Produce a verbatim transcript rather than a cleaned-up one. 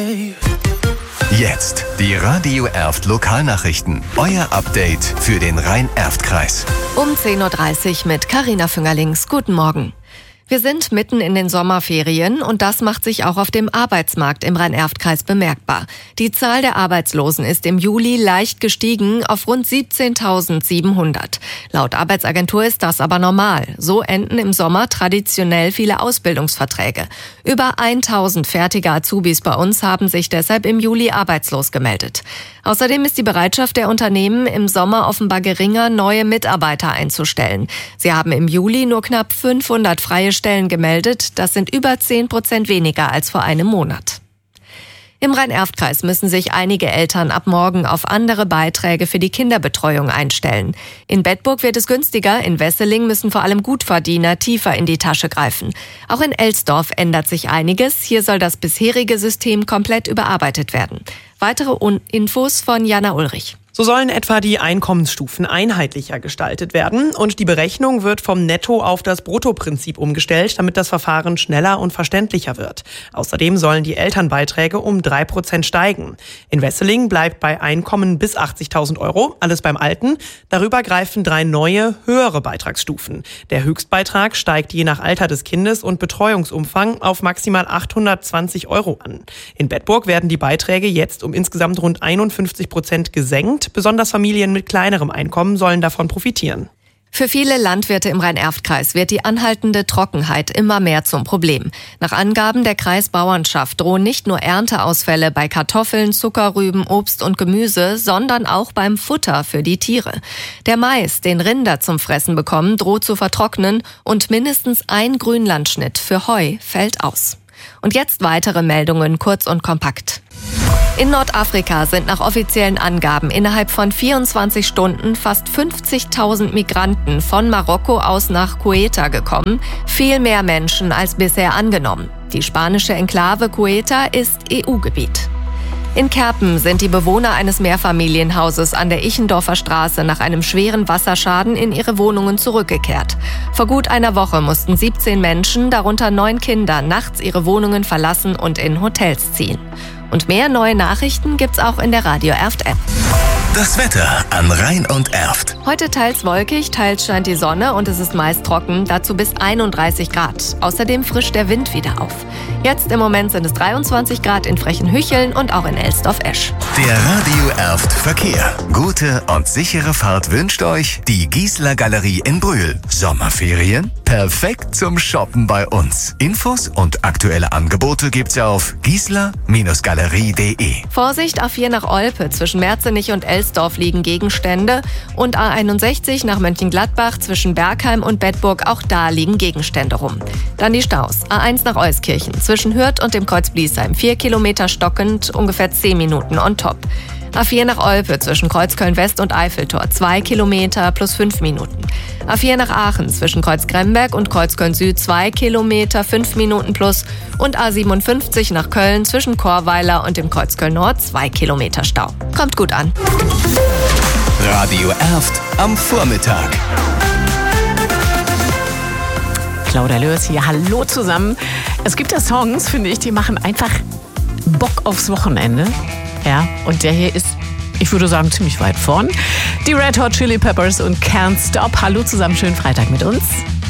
Jetzt die Radio Erft Lokalnachrichten. Euer Update für den Rhein-Erft-Kreis. Um zehn Uhr dreißig mit Carina Füngerlings. Guten Morgen. Wir sind mitten in den Sommerferien und das macht sich auch auf dem Arbeitsmarkt im Rhein-Erft-Kreis bemerkbar. Die Zahl der Arbeitslosen ist im Juli leicht gestiegen auf rund siebzehntausendsiebenhundert. Laut Arbeitsagentur ist das aber normal. So enden im Sommer traditionell viele Ausbildungsverträge. Über tausend fertige Azubis bei uns haben sich deshalb im Juli arbeitslos gemeldet. Außerdem ist die Bereitschaft der Unternehmen im Sommer offenbar geringer, neue Mitarbeiter einzustellen. Sie haben im Juli nur knapp fünfhundert freie Stellen gemeldet. Das sind über zehn Prozent weniger als vor einem Monat. Im Rhein-Erft-Kreis müssen sich einige Eltern ab morgen auf andere Beiträge für die Kinderbetreuung einstellen. In Bedburg wird es günstiger, in Wesseling müssen vor allem Gutverdiener tiefer in die Tasche greifen. Auch in Elsdorf ändert sich einiges. Hier soll das bisherige System komplett überarbeitet werden. Weitere Infos von Jana Ulrich. So sollen etwa die Einkommensstufen einheitlicher gestaltet werden und die Berechnung wird vom Netto- auf das Bruttoprinzip umgestellt, damit das Verfahren schneller und verständlicher wird. Außerdem sollen die Elternbeiträge um drei Prozent steigen. In Wesseling bleibt bei Einkommen bis achtzigtausend Euro alles beim Alten. Darüber greifen drei neue, höhere Beitragsstufen. Der Höchstbeitrag steigt je nach Alter des Kindes und Betreuungsumfang auf maximal achthundertzwanzig Euro an. In Bedburg werden die Beiträge jetzt um insgesamt rund einundfünfzig Prozent gesenkt. Besonders Familien mit kleinerem Einkommen sollen davon profitieren. Für viele Landwirte im Rhein-Erft-Kreis wird die anhaltende Trockenheit immer mehr zum Problem. Nach Angaben der Kreisbauernschaft drohen nicht nur Ernteausfälle bei Kartoffeln, Zuckerrüben, Obst und Gemüse, sondern auch beim Futter für die Tiere. Der Mais, den Rinder zum Fressen bekommen, droht zu vertrocknen und mindestens ein Grünlandschnitt für Heu fällt aus. Und jetzt weitere Meldungen, kurz und kompakt. In Nordafrika sind nach offiziellen Angaben innerhalb von vierundzwanzig Stunden fast fünfzigtausend Migranten von Marokko aus nach Ceuta gekommen. Viel mehr Menschen als bisher angenommen. Die spanische Enklave Ceuta ist E U-Gebiet. In Kerpen sind die Bewohner eines Mehrfamilienhauses an der Ichendorfer Straße nach einem schweren Wasserschaden in ihre Wohnungen zurückgekehrt. Vor gut einer Woche mussten siebzehn Menschen, darunter neun Kinder, nachts ihre Wohnungen verlassen und in Hotels ziehen. Und mehr neue Nachrichten gibt's auch in der Radio Erft App. Das Wetter an Rhein und Erft. Heute teils wolkig, teils scheint die Sonne und es ist meist trocken, dazu bis einunddreißig Grad. Außerdem frischt der Wind wieder auf. Jetzt im Moment sind es dreiundzwanzig Grad in Frechen-Hücheln und auch in Elsdorf-Esch. Der Radio Erft Verkehr. Gute und sichere Fahrt wünscht euch die Giesler Galerie in Brühl. Sommerferien? Perfekt zum Shoppen bei uns. Infos und aktuelle Angebote gibt's auf giesler Galerie punkt de. Vorsicht, A vier nach Olpe. Zwischen Merzenich und Elsdorf liegen Gegenstände. Und A einundsechzig nach Mönchengladbach zwischen Bergheim und Bedburg. Auch da liegen Gegenstände rum. Dann die Staus. A eins nach Euskirchen. Zwischen Hürth und dem Kreuz Bliesheim. Vier Kilometer stockend, ungefähr zehn Minuten on top. A vier nach Olpe zwischen Kreuzköln West und Eiffeltor. Zwei Kilometer plus fünf Minuten. A vier nach Aachen zwischen Kreuz Gremberg und Kreuzköln Süd. Zwei Kilometer, fünf Minuten plus. Und A siebenundfünfzig nach Köln zwischen Chorweiler und dem Kreuzköln Nord. Zwei Kilometer Stau. Kommt gut an. Radio Erft am Vormittag. Claudia Lörs hier, hallo zusammen. Es gibt ja Songs, finde ich, die machen einfach Bock aufs Wochenende. Ja, und der hier ist, ich würde sagen, ziemlich weit vorn. Die Red Hot Chili Peppers und Can't Stop. Hallo zusammen, schönen Freitag mit uns.